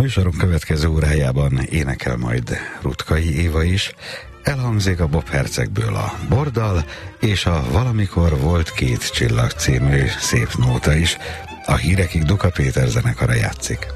Műsorunk következő órájában énekel majd Rutkai Éva is. Elhangzik a Bob Hercegből a Bordal, és a Valamikor volt két csillag című szép nóta is. A hírekig Duka Péter zenekara játszik.